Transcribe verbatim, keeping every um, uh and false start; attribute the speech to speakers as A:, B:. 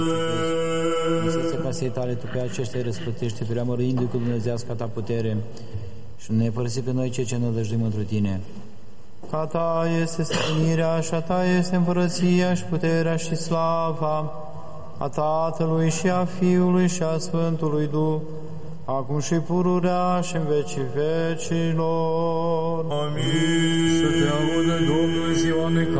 A: Să casei tale, tu pe aceștia îi răsplătește, preamărindu-i cu dumnezească ta putere și nu ne părăsi pe noi cei ce nădăjduim întru tine. Ca ta este stăpânirea și a ta este împărăția și puterea și slava a Tatălui și a Fiului și a Sfântului Duh, acum și pururea și în vecii vecilor.
B: Amin. Să te audă Domnul, Zioane,